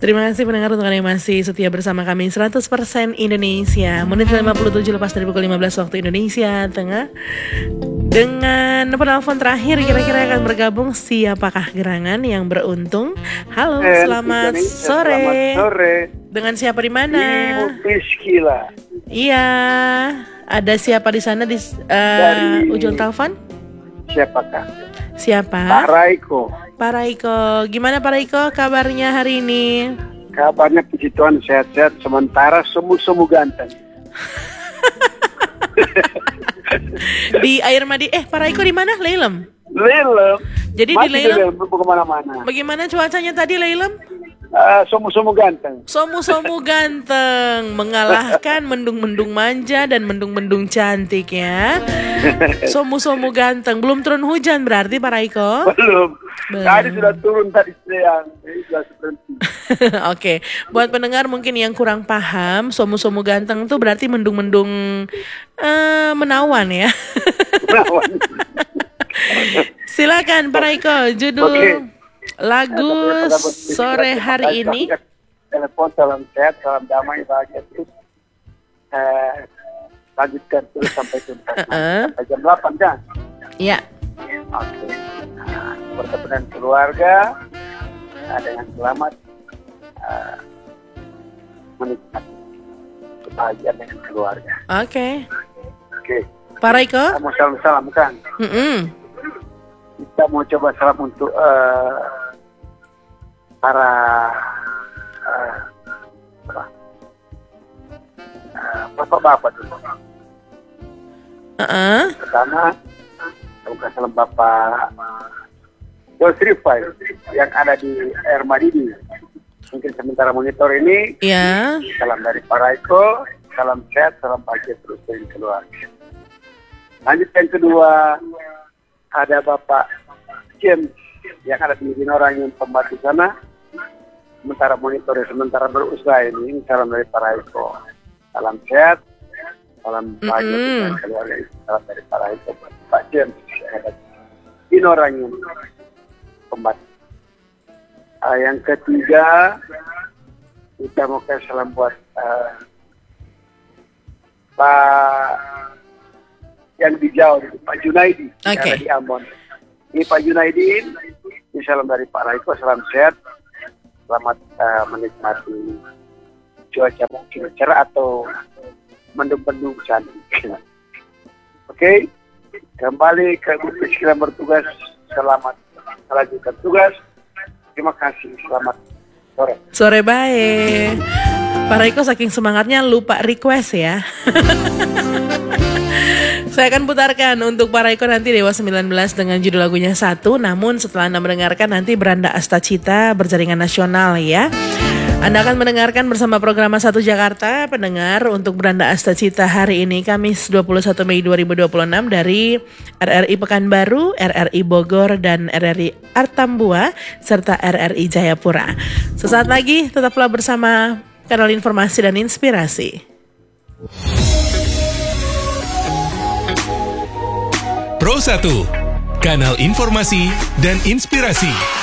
Terima kasih pendengar untuk yang masih setia bersama kami 100% Indonesia. Menit 57 lepas dari pukul 15 waktu Indonesia Tengah. Dengan penelpon terakhir kira-kira akan bergabung siapakah gerangan yang beruntung? Halo, selamat sore. Selamat sore. Dengan siapa di mana? Ibu Piskila. Iya, ada siapa di sana di ujung telepon? Siapakah? Siapa? Pak Raiko. Pak Raiko, gimana Pak Raiko kabarnya hari ini? Kabarnya puji Tuhan sehat-sehat, sementara semu-semu ganteng. Di Air Madi, Pak Raiko di mana? Leilem. Jadi Masih di Leilem. belum kemana-mana. Bagaimana cuacanya tadi Leilem? Semu-semu ganteng. Somu-somu ganteng, mengalahkan mendung-mendung manja dan mendung-mendung cantik ya. Somu-somu ganteng, belum turun hujan berarti Pak Raiko? Belum. Tadi sudah turun tadi siang, sudah berhenti. Oke, buat pendengar mungkin yang kurang paham, somu-somu ganteng itu berarti mendung-mendung menawan ya. Menawan. Silakan Pak Raiko, judul lagu sore hari ini. Telepon, salam sehat, salam damai, bahagia terus. Lanjutkan terus sampai tuntas. Sampai jam 8 kan? Iya. Oke. Bertemu dengan keluarga dengan selamat menikmati kebahagiaan dengan keluarga. Oke. Pak Raiko? Kita mau salam-salam kan? Kita mau coba salam untuk para bapak-bapak dulu. Pertama, bukan salam Bapak Yosrifai yang ada di Air Madidi. Mungkin sementara monitor ini. Iya. Salam dari Pak Raiko, salam sehat, salam bahagia terus dari keluarga. Lanjut yang kedua, ada Bapak James yang ada di orang yang pembantu sana. Sementara monitor, sementara berusaha ini. Salam dari Pak Raiko. Salam sehat, salam bahagia dari keluarga. Salam dari Pak Raiko, Pak James yang ada di orang yang pembantu. Yang ketiga, kita mau kasih salam buat Pak yang di jauh, Pak Junaidi yang ada di Ambon. Ini Pak Junaidi, ini salam dari Pak Raiko, salam sehat, selamat menikmati cuaca mungkin cerah atau mendung-mendung cantik. Oke, kembali ke bukit kita bertugas, selamat melanjutkan tugas. Terima kasih, selamat sore. Sore baik. Pak Raiko saking semangatnya lupa request ya. Saya akan putarkan untuk Pak Raiko nanti Dewa 19 dengan judul lagunya satu. Namun setelah Anda mendengarkan nanti Beranda Astacita berjaringan nasional ya. Anda akan mendengarkan bersama program Satu Jakarta. Pendengar untuk Beranda Astacita hari ini Kamis 21 Mei 2026 dari RRI Pekanbaru, RRI Bogor dan RRI Artambua serta RRI Jayapura. Sesaat lagi tetaplah bersama Kanal Informasi dan Inspirasi. Pro 1, Kanal Informasi dan Inspirasi.